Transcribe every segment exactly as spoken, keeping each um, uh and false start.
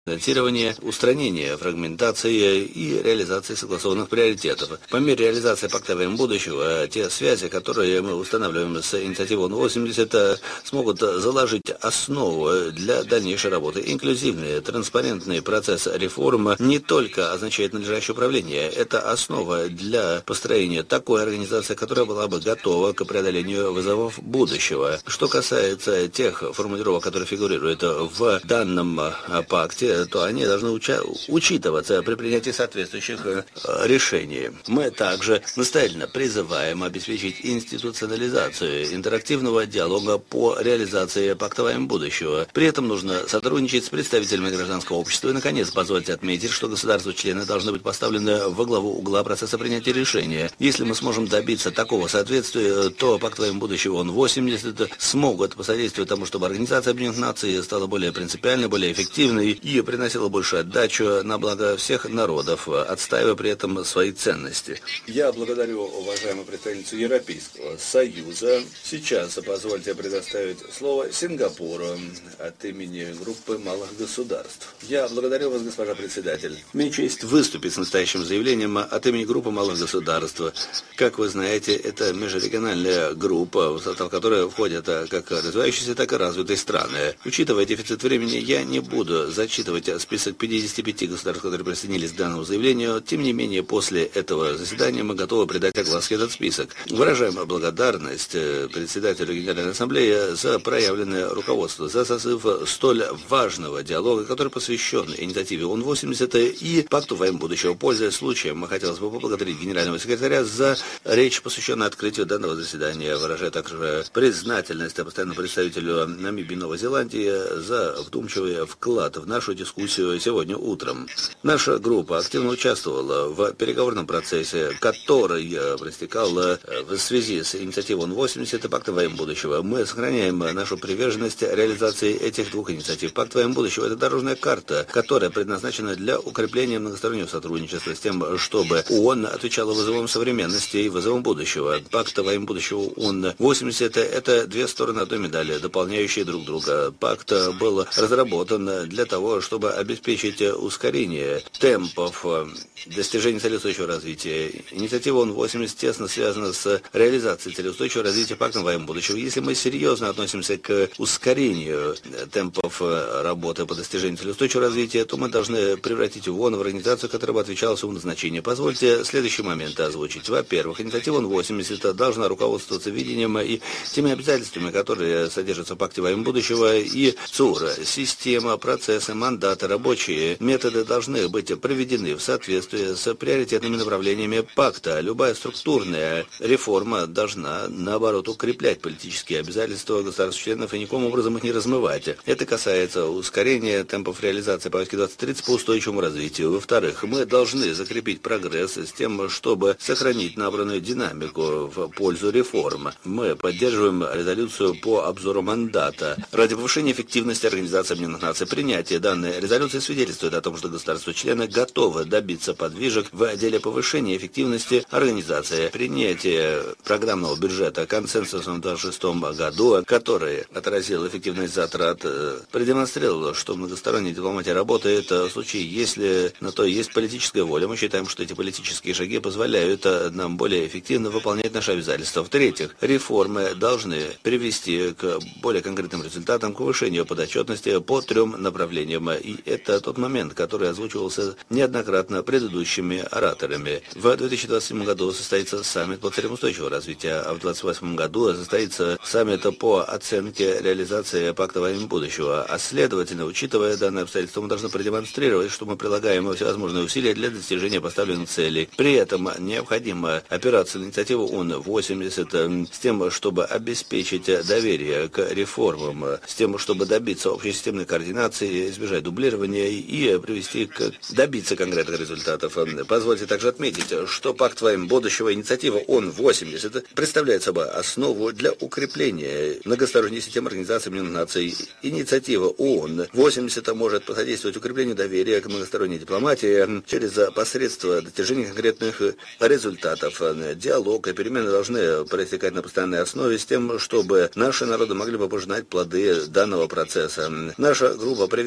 финансирование, устранение фрагментации и реализации согласованных приоритетов. По мере реализации пакта будущего, те связи, которые мы устанавливаем с инициативой ООН восемьдесят, смогут заложить основу для дальнейшей работы. Инклюзивный, транспарентный процесс реформ не только означает надлежащее управление, это основа для построения такой организации, которая была бы готова к преодолению вызовов будущего. Что касается тех формулировок, которые фигурируют в данном пакте, то они должны уча- учитываться при принятии соответствующих э, решений. Мы также настоятельно призываем обеспечить институционализацию интерактивного диалога по реализации пакта будущего. При этом нужно сотрудничать с представителями гражданского общества. И, наконец, позвольте отметить, что государства-члены должны быть поставлены во главу угла процесса принятия решения. Если мы сможем добиться такого соответствия, то пакт будущего ООН восемьдесят смогут посодействовать тому, чтобы Организация Объединенных Наций стала более принципиальной, более эффективной и приносила большую отдачу на благо всех народов, отстаивая при этом свои ценности. Я благодарю уважаемую представительницу Европейского Союза. Сейчас позвольте предоставить слово Сингапуру от имени группы малых государств. Я благодарю вас, госпожа председатель. Мне честь выступить с настоящим заявлением от имени группы малых государств. Как вы знаете, это межрегиональная группа, в состав которой входят как развивающиеся, так и развитые страны. Учитывая дефицит времени, я не буду зачитывать список пятидесяти пяти государств, которые присоединились к данному заявлению. Тем не менее, после этого заседания мы готовы придать огласке этот список. Выражаем благодарность председателю Генеральной Ассамблеи за проявленное руководство, за созыв столь важного диалога, который посвящен инициативе ООН восемьдесят и пакту будущего. Пользуясь случаем, мы хотелось бы поблагодарить генерального секретаря за речь, посвященную открытию данного заседания. Выражаю также признательность постоянному представителю Намибии и Новой Зеландии за вдумчивый вклад в нашу дискуссию сегодня утром. Наша группа активно участвовала в переговорном процессе, который проистекал в связи с инициативой ООН восемьдесят и пакта будущего. Мы сохраняем нашу приверженность реализации этих двух инициатив. Пакт будущего – это дорожная карта, которая предназначена для укрепления многостороннего сотрудничества с тем, чтобы ООН отвечала вызовам современности и вызовам будущего. Пакт будущего ООН восемьдесят – это две стороны одной медали, дополняющие друг друга. Пакт был разработан для того, чтобы обеспечить ускорение темпов достижения целей устойчивого развития. Инициатива ООН восемьдесят тесно связана с реализацией целей устойчивого развития пактом будущего. Если мы серьезно относимся к ускорению темпов работы по достижению целей устойчивого развития, то мы должны превратить ООН в организацию, которая бы отвечала своему назначению. Позвольте следующие моменты озвучить. Во-первых, инициатива ООН восемьдесят должна руководствоваться видением и теми обязательствами, которые содержатся в пакте будущего и ЦУР. Система, процессы, мандаты, рабочие методы должны быть приведены в соответствии с приоритетными направлениями пакта. Любая структурная реформа должна, наоборот, укреплять политические обязательства государств-членов и никаким образом их не размывать. Это касается ускорения темпов реализации повестки двадцать тридцать по устойчивому развитию. Во-вторых, мы должны закрепить прогресс с тем, чтобы сохранить набранную динамику в пользу реформ. Мы поддерживаем резолюцию по обзору мандата ради повышения эффективности Организации Объединенных Наций. Принятие данной резолюции свидетельствует о том, что государства-члены готовы добиться подвижек в деле повышения эффективности организации. Принятие программного бюджета консенсусом в две тысячи двадцать шестом году, который отразил эффективность затрат, продемонстрировало, что многосторонняя дипломатия работает в случае, если на то есть политическая воля. Мы считаем, что эти политические шаги позволяют нам более эффективно выполнять наши обязательства. В-третьих, реформы должны привести к более конкретным результатам, к повышению подотчетности по трем направлениям. И это тот момент, который озвучивался неоднократно предыдущими ораторами. В две тысячи двадцать седьмом году состоится саммит по целям устойчивого развития, а в две тысячи двадцать восьмом году состоится саммит по оценке реализации пакта будущего. А следовательно, учитывая данное обстоятельство, мы должны продемонстрировать, что мы прилагаем всевозможные усилия для достижения поставленных целей. При этом необходимо опираться на инициативу ООН восемьдесят с тем, чтобы обеспечить доверие к реформам, с тем, чтобы добиться общей системной координации, избежать дублирования и привести к добиться конкретных результатов. Позвольте также отметить, что пакт будущего, инициатива ООН восемьдесят представляет собой основу для укрепления многосторонней системы Организации Объединенных Наций. Инициатива ООН восемьдесят может посодействовать укреплению доверия к многосторонней дипломатии через посредство достижения конкретных результатов. Диалог и перемены должны проистекать на постоянной основе с тем, чтобы наши народы могли бы пожинать плоды данного процесса. Наша группа привержена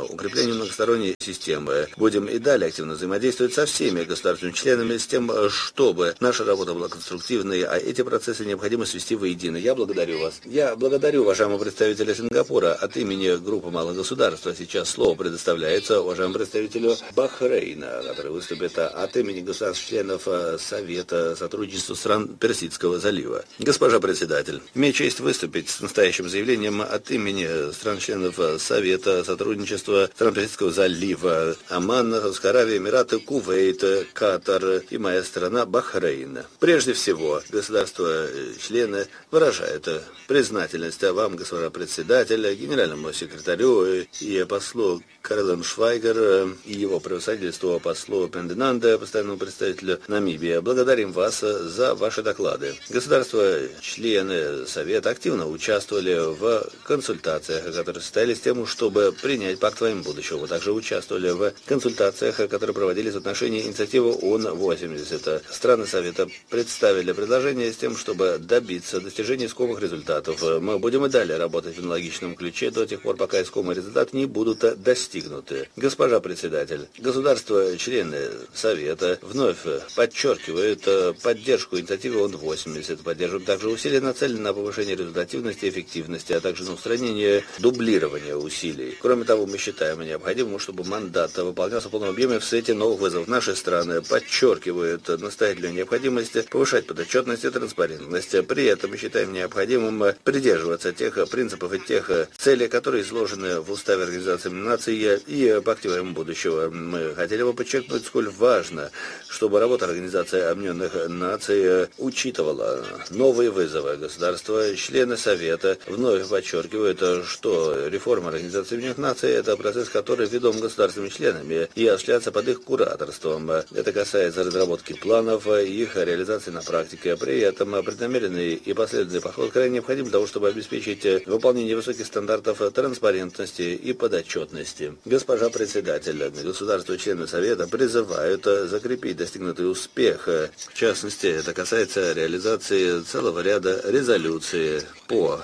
укреплению многосторонней системы. Будем и далее активно взаимодействовать со всеми государственными членами с тем, чтобы наша работа была конструктивной, а эти процессы необходимо свести воедино. Я благодарю вас. Я благодарю уважаемого представителя Сингапура от имени группы малых государств. А сейчас слово предоставляется уважаемому представителю Бахрейна, который выступит от имени государств-членов Совета сотрудничества стран Персидского залива. Госпожа председатель, имею честь выступить с настоящим заявлением от имени стран-членов Совета сотрудничества стран Персидского залива: Оман, Саудовская Аравия, Эмираты, Кувейт, Катар и моя страна Бахрейн. Прежде всего, государства-члены выражают признательность вам, госпожа председатель, генеральному секретарю и послу Карлен Швайгер и его превосходительству послу Пенденанде, постоянному представителю Намибии. Благодарим вас за ваши доклады. Государства-члены Совета активно участвовали в консультациях, которые состоялись с тем, чтобы принять пакт во имя будущего. Вы также участвовали в консультациях, которые проводились в отношении инициативы ООН восемьдесят. Страны Совета представили предложение с тем, чтобы добиться достижения искомых результатов. Мы будем и далее работать в аналогичном ключе до тех пор, пока искомые результаты не будут достигнуты. Госпожа председатель, государства-члены Совета вновь подчеркивают поддержку инициативы ООН восемьдесят, поддерживают также усилия, нацеленные на повышение результативности и эффективности, а также на устранение дублирования усилий. Кроме того, мы считаем необходимым, чтобы мандат выполнялся в полном объеме в свете новых вызовов. Наши страны подчеркивают настоятельную необходимость повышать подотчетность и транспарентность. При этом мы считаем необходимым придерживаться тех принципов и тех целей, которые изложены в Уставе Организации Объединенных Наций и пакте во имя будущего. Мы хотели бы подчеркнуть, сколь важно, чтобы работа Организации Объединенных Наций учитывала новые вызовы. Государства, члены Совета вновь подчеркивают, что реформа Организации Объединенных Наций – это процесс, который ведом государственными членами и осуществляется под их кураторством. Это касается разработки планов и их реализации на практике. При этом преднамеренный и последовательный подход крайне необходим для того, чтобы обеспечить выполнение высоких стандартов транспарентности и подотчетности. Госпожа председатель, государства-члены Совета призывают закрепить достигнутый успех. В частности, это касается реализации целого ряда резолюций по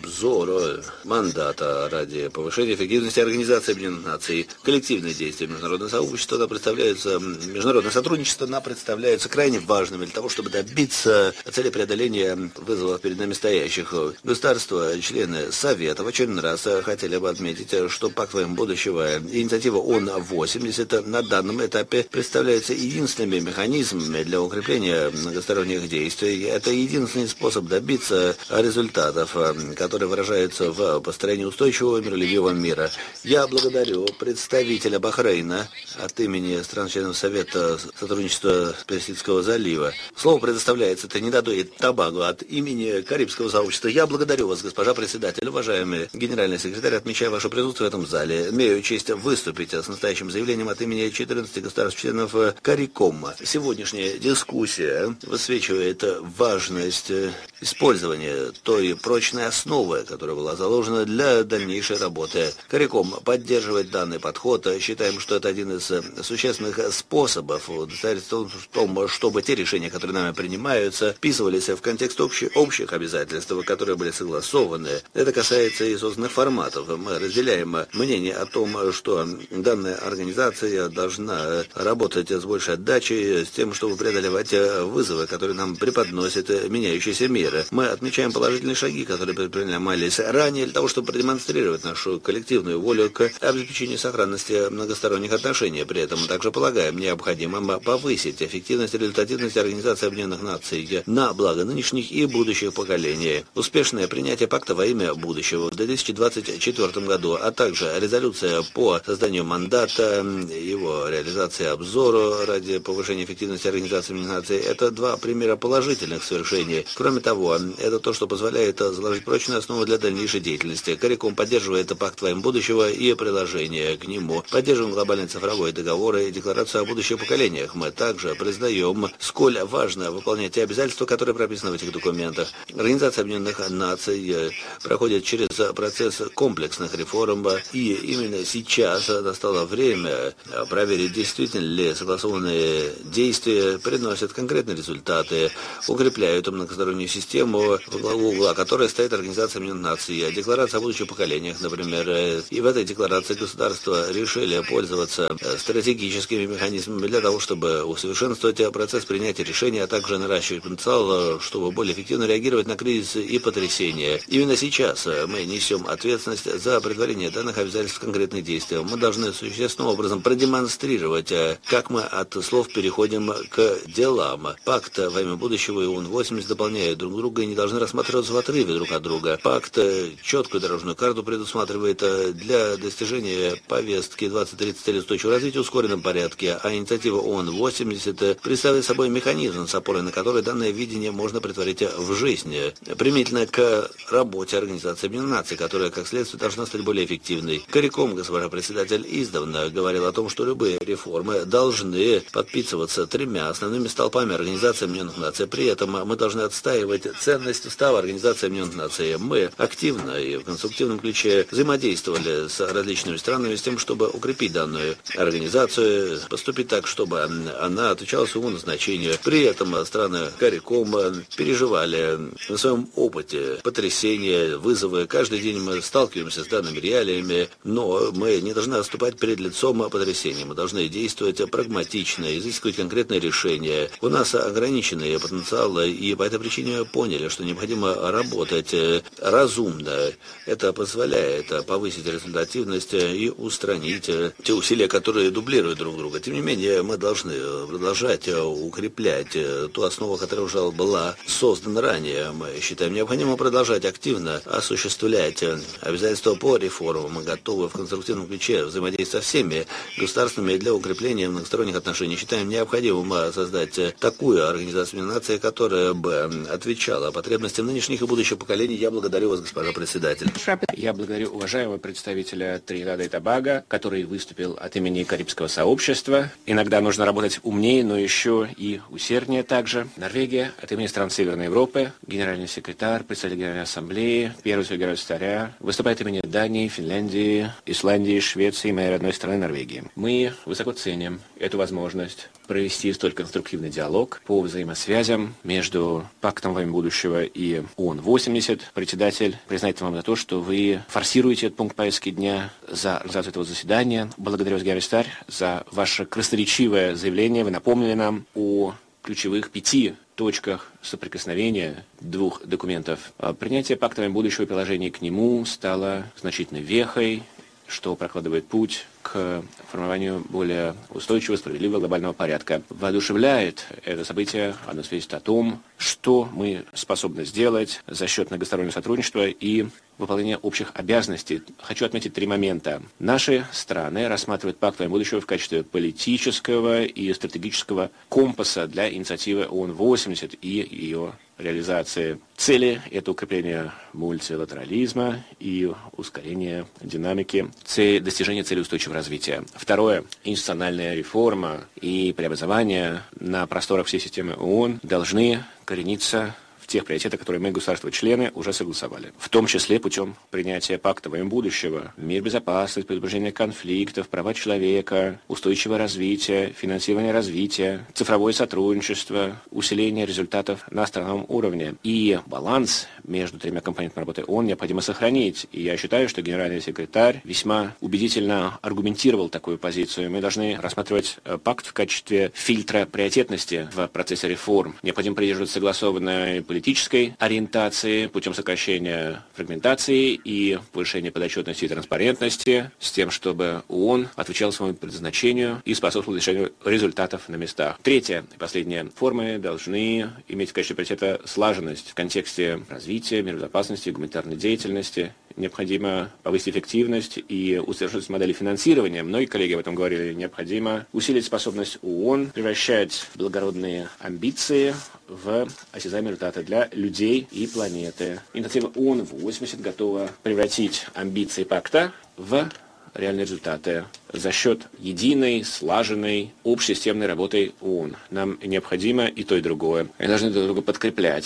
обзору мандата ради повышения эффективности Организации Объединенных Наций. Коллективные действия международного сообщества на представляются, международное сотрудничество на представляются крайне важными для того, чтобы добиться цели преодоления вызовов перед нами стоящих. Государства, члены Совета в очередной раз хотели бы отметить, что пакт во имя будущего и инициатива ООН восемьдесят на данном этапе представляются единственными механизмами для укрепления многосторонних действий. Это единственный способ добиться результатов, которые выражаются в построении устойчивого миролюбивого мира. Я благодарю представителя Бахрейна от имени стран-членов Совета сотрудничества Персидского залива. Слово предоставляется Тринидаду и Тобаго от имени Карибского сообщества. Я благодарю вас, госпожа председатель, уважаемый генеральный секретарь, отмечаю ваше присутствие в этом зале. Имею честь выступить с настоящим заявлением от имени четырнадцати государств-членов Карикома. Сегодняшняя дискуссия высвечивает важность использования той прочной основы, которая была заложена для дальнейшей работы. Кариком поддерживает данный подход. Считаем, что это один из существенных способов удостовериться в том, чтобы те решения, которые нами принимаются, вписывались в контекст общих, общих обязательств, которые были согласованы. Это касается и созданных форматов. Мы разделяем мнение о том, что данная организация должна работать с большей отдачей, с тем, чтобы преодолевать вызовы, которые нам преподносит меняющийся мир. Мы отмечаем положительные шаги, которые предпринимались ранее для того, чтобы продемонстрировать нашу коллективную волю к обеспечению сохранности многосторонних отношений. При этом мы также полагаем необходимым повысить эффективность и результативность Организации Объединенных Наций на благо нынешних и будущих поколений. Успешное принятие пакта во имя будущего в две тысячи двадцать четвёртом году, а также резолюция по созданию мандата, его реализации обзору ради повышения эффективности Организации Объединенных Наций – это два примера положительных свершений. Кроме того, это то, что позволяет заложить прочную основу для дальнейшей деятельности. Кариком поддерживает пакт во имя будущего и приложение к нему. Поддерживаем глобальный цифровой договор и декларацию о будущих поколениях. Мы также признаем, сколь важно выполнять те обязательства, которые прописаны в этих документах. Организация Объединенных Наций проходит через процесс комплексных реформ, и именно сейчас настало время проверить, действительно ли согласованные действия приносят конкретные результаты, укрепляют многостороннюю систему, во главу угла которой которой стоит Организация Объединенных Наций, декларация о будущих поколениях, например. И в этой декларации государства решили пользоваться стратегическими механизмами для того, чтобы усовершенствовать процесс принятия решений, а также наращивать потенциал, чтобы более эффективно реагировать на кризисы и потрясения. Именно сейчас мы несем ответственность за претворение данных обязательств в конкретные действия. Мы должны существенным образом продемонстрировать, как мы от слов переходим к делам. Пакт во имя будущего и ООН восемьдесят дополняют друг друга и не должны рассматриваться в отрыве друг от друга. Пакт четкую дорожную карту предусматривает для достижения повестки двадцать тридцать целей устойчивого развития в ускоренном порядке, а инициатива ООН восемьдесят представляет собой механизм, с опорой на который данное видение можно притворить в жизнь, применительно к работе Организации Объединенных Наций, которая, как следствие, должна стать более эффективной. Коряком, госпожа председатель, издавна говорил о том, что любые реформы должны подписываться тремя основными столпами Организации Объединенных Наций. При этом мы должны отстаивать ценность устава Организации Объединенных Наций. Мы активно и в конструктивном ключе взаимодействовали с различными странами с тем, чтобы укрепить данную организацию, поступить так, чтобы она отвечала своему назначению. При этом страны Коряком переживали на своем опыте потрясения, вызовы. Каждый день мы сталкиваемся с данными реалиями, но мы не должны отступать перед лицом потрясений. Мы должны действовать прагматично, изыскивать конкретные решения. У нас ограниченные потенциалы, и по этой причине поняли, что необходимо работать разумно. Это позволяет повысить результативность и устранить те усилия, которые дублируют друг друга. Тем не менее, мы должны продолжать укреплять ту основу, которая уже была создана ранее. Мы считаем необходимо продолжать активно осуществлять обязательства по реформам. Мы готовы в конструктивном ключе взаимодействовать со всеми государствами для укрепления многосторонних отношений. Считаем необходимым создать такую организацию нации, которая бы отвечала потребностям нынешних и будущих поколений. Я благодарю вас, госпожа председатель. Я благодарю уважаемого представителя Тринидада и Тобаго, который выступил от имени Карибского сообщества. Иногда нужно работать умнее, но еще и усерднее также. Норвегия от имени стран Северной Европы, генеральный секретарь, председатель Генеральной Ассамблеи, первый секретарь секретаря, выступает от имени Дании, Финляндии, Исландии, Швеции и моей родной страны Норвегии. Мы высоко ценим эту возможность провести столь конструктивный диалог по взаимосвязям между Пактом во имя будущего и ООН восемьдесят. Председатель признает вам за то, что вы форсируете этот пункт повестки дня за организацию этого заседания. Благодарю вас, Гарри Старь, за ваше красноречивое заявление. Вы напомнили нам о ключевых пяти точках соприкосновения двух документов. Принятие Пакта во имя будущего и приложение к нему стало значительной вехой, что прокладывает путь к формированию более устойчивого, справедливого глобального порядка. Воодушевляет это событие, оно свидетельствует о том, что мы способны сделать за счет многостороннего сотрудничества и выполнения общих обязанностей. Хочу отметить три момента. Наши страны рассматривают Пакт во имя будущего в качестве политического и стратегического компаса для инициативы ООН восемьдесят и ее реализации. Цели – это укрепление мультилатерализма и ускорение динамики, цель, достижение цели устойчивого развития. Второе – институциональная реформа и преобразование на просторах всей системы ООН должны корениться в тех приоритетах, которые мы, государства-члены, уже согласовали. В том числе путем принятия Пакта во имя будущего. Мир, безопасность, предотвращение конфликтов, права человека, устойчивое развитие, финансирование развития, цифровое сотрудничество, усиление результатов на страновом уровне. И баланс между тремя компонентами работы ООН необходимо сохранить. И я считаю, что генеральный секретарь весьма убедительно аргументировал такую позицию. Мы должны рассматривать Пакт в качестве фильтра приоритетности в процессе реформ. Необходимо придерживаться согласованной политической ориентации путем сокращения фрагментации и повышения подотчетности и транспарентности с тем, чтобы ООН отвечал своему предназначению и способствовал решению результатов на местах. Третья и последняя формы должны иметь в качестве приоритета слаженность в контексте развития, мира, безопасности, гуманитарной деятельности. Необходимо повысить эффективность и усовершенствовать модели финансирования. Многие коллеги об этом говорили. Необходимо усилить способность ООН превращать благородные амбиции в осязаемые результаты для людей и планеты. Инициатива ООН восемьдесят готова превратить амбиции Пакта в реальные результаты за счет единой, слаженной, общесистемной работы ООН. Нам необходимо и то, и другое. Мы должны друг друга подкреплять.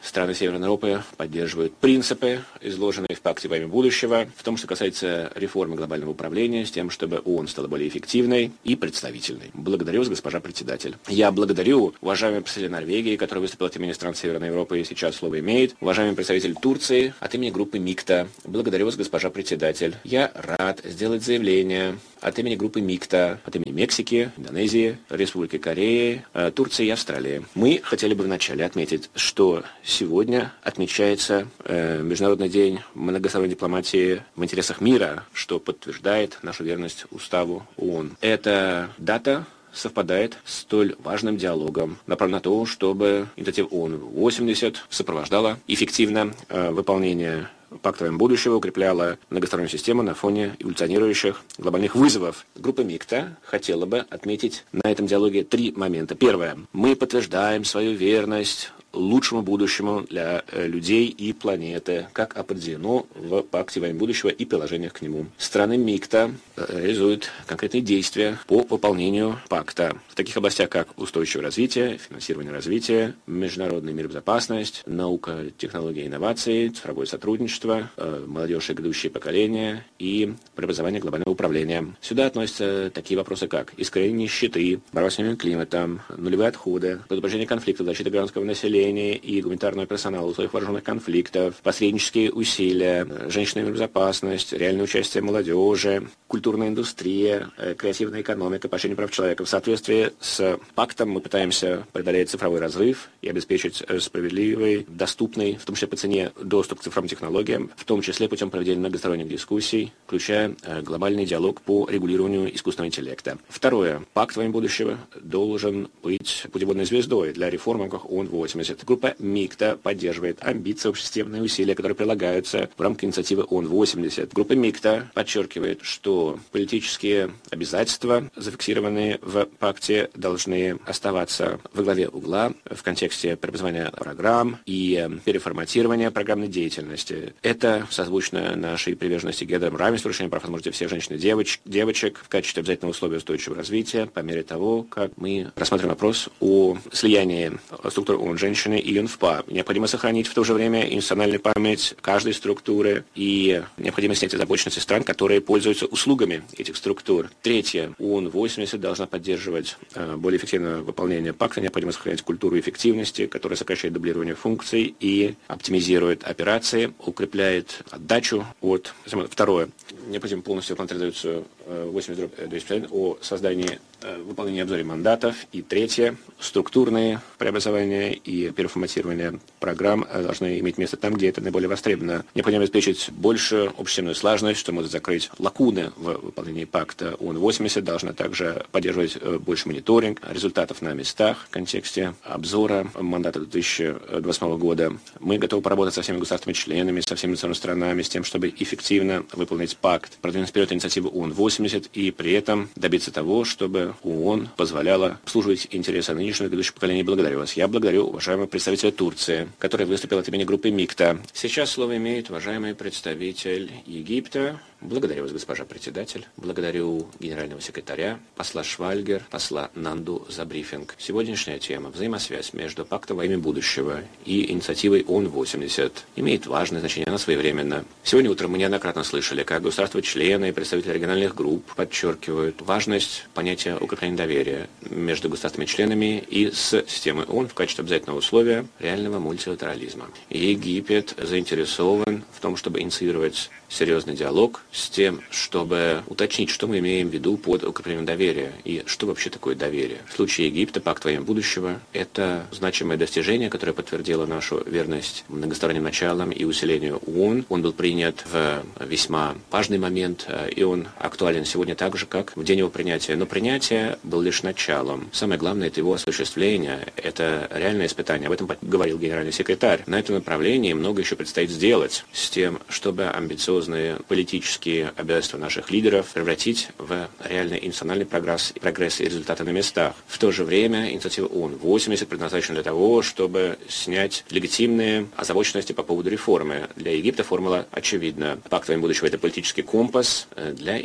страны Северной Европы поддерживают принципы, изложенные в Пакте во имя будущего, в том, что касается реформы глобального управления, с тем, чтобы ООН стала более эффективной и представительной. Благодарю вас, госпожа председатель. Я благодарю уважаемого представителя Норвегии, который выступил от имени стран Северной Европы и сейчас слово имеет, уважаемый представитель Турции от имени группы МИКТА. Благодарю вас, госпожа председатель. Я рад сделать заявление от имени группы МИКТА, от имени Мексики, Индонезии, Республики Кореи, Турции и Австралии. Мы хотели бы вначале отметить, что сегодня отмечается э, Международный день многосторонней дипломатии в интересах мира, что подтверждает нашу верность Уставу ООН. Эта дата совпадает с столь важным диалогом, направленным на то, чтобы инициатива ООН восемьдесят сопровождала эффективно э, выполнение Пакта во имя будущего, укрепляла многостороннюю систему на фоне эволюционирующих глобальных вызовов. Группа МИКТА хотела бы отметить на этом диалоге три момента. Первое. Мы подтверждаем свою верность лучшему будущему для людей и планеты, как определено в Пакте во имя будущего и приложениях к нему. Страны МИКТА реализуют конкретные действия по выполнению Пакта в таких областях, как устойчивое развитие, финансирование развития, международная миробезопасность, наука, технологии и инновации, цифровое сотрудничество, молодежь и грядущие поколения и преобразование глобального управления. Сюда относятся такие вопросы, как искоренение нищеты, борьба с изменением климата, нулевые отходы, предупреждение конфликтов, защита гражданского населения и гуманитарного персонала в условиях вооруженных конфликтов, посреднические усилия, женщинная безопасность, реальное участие молодежи, культурная индустрия, креативная экономика, поощрение прав человека. В соответствии с пактом мы пытаемся преодолеть цифровой разрыв и обеспечить справедливый, доступный, в том числе по цене, доступ к цифровым технологиям, в том числе путем проведения многосторонних дискуссий, включая глобальный диалог по регулированию искусственного интеллекта. Второе. Пакт во имя будущего должен быть путеводной звездой для реформ в рамках ООН восемьдесят. Группа МИКТА поддерживает амбиции, общесистемные усилия, которые прилагаются в рамках инициативы ООН восемьдесят. Группа МИКТА подчеркивает, что политические обязательства, зафиксированные в пакте, должны оставаться во главе угла в контексте преобразования программ и переформатирования программной деятельности. Это созвучно нашей приверженности гендерному равенству, решению прав и возможностей всех женщин и девочек, девочек в качестве обязательного условия устойчивого развития по мере того, как мы рассматриваем вопрос о слиянии структур ООН женщин и ЮНФПА. Необходимо сохранить в то же время институциональную память каждой структуры и необходимо снять озабоченности стран, которые пользуются услугами этих структур. Третье. ООН восемьдесят должна поддерживать э, более эффективное выполнение пакта. Необходимо сохранять культуру эффективности, которая сокращает дублирование функций и оптимизирует операции, укрепляет отдачу от... Второе. Необходимо полностью выполнять резолюцию восемьдесят двести пятьдесят о создании выполнения обзора мандатов. И третье. Структурные преобразования и переформатирование программ должны иметь место там, где это наиболее востребовано. Необходимо обеспечить большую общесистемную слаженность, что может закрыть лакуны в выполнении пакта. ООН восемьдесят должна также поддерживать больше мониторинг результатов на местах в контексте обзора мандата две тысячи двадцать восьмого года. Мы готовы поработать со всеми государствами-членами, со всеми национальными странами, с тем, чтобы эффективно выполнить пакт, продвинуть вперед инициативу ООН восемьдесят и при этом добиться того, чтобы ООН позволяла обслуживать интересы нынешнего и грядущего поколения. Благодарю вас. Я благодарю уважаемого представителя Турции, который выступил от имени группы МИКТА. Сейчас слово имеет уважаемый представитель Египта. Благодарю вас, госпожа председатель. Благодарю генерального секретаря, посла Швальгер, посла Нанду за брифинг. Сегодняшняя тема – взаимосвязь между Пактом во имя будущего и инициативой ООН восемьдесят имеет важное значение, она своевременна. Сегодня утром мы неоднократно слышали, как государства-члены и представители региональных групп подчеркивают важность понятия укрепления доверия между государствами-членами и с системой ООН в качестве обязательного условия реального мультилатерализма. Египет заинтересован в том, чтобы инициировать серьезный диалог с тем, чтобы уточнить, что мы имеем в виду под укреплением доверия и что вообще такое доверие. В случае Египта Пакт во имя будущего – это значимое достижение, которое подтвердило нашу верность многосторонним началам и усилению ООН. Он был принят в весьма важный момент, и он актуален сегодня так же, как в день его принятия. Но принятие было лишь началом. Самое главное – это его осуществление, это реальное испытание. Об этом говорил генеральный секретарь. На этом направлении много еще предстоит сделать с тем, чтобы амбициозные политические обязательства наших лидеров превратить в реальный институциональный прогресс, прогресс и результаты на местах. В то же время инициатива ООН восемьдесят предназначена для того, чтобы снять легитимные озабоченности по поводу реформы. Для Египта формула очевидна. Пакт во имя будущего – это политический компас для инициативы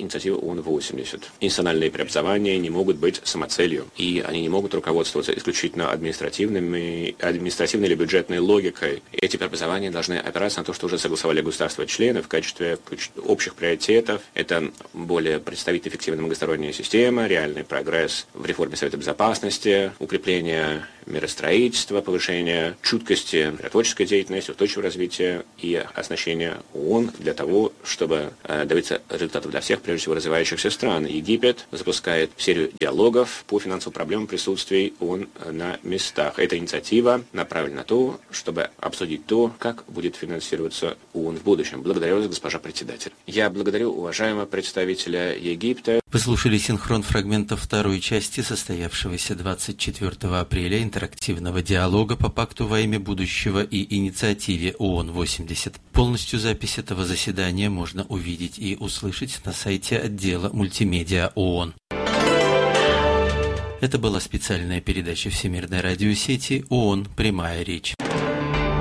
ООН восемьдесят. Институциональные преобразования не могут быть самоцелью, и они не могут руководствоваться исключительно административными, административной или бюджетной логикой. Эти преобразования должны опираться на то, что уже согласовали государства-члены в качестве общих приоритетов. Это более представительная эффективная многосторонняя система, реальный прогресс в реформе Совета Безопасности, укрепление миростроительства, повышение чуткости, миротворческой деятельности, устойчивого развития и оснащения ООН для того, чтобы э, добиться результатов для всех, прежде всего развивающихся стран. Египет запускает серию диалогов по финансовым проблемам присутствия ООН на местах. Эта инициатива направлена на то, чтобы обсудить то, как будет финансироваться ООН в будущем. Благодарю вас, госпожа председатель. Я благодарю уважаемого представителя Египта. Вы слушали синхрон фрагментов второй части состоявшегося двадцать четвёртого апреля интерактивного диалога по пакту во имя будущего и инициативе ООН восемьдесят. Полностью запись этого заседания можно увидеть и услышать на сайте отдела мультимедиа ООН. Это была специальная передача Всемирной радиосети ООН «Прямая речь».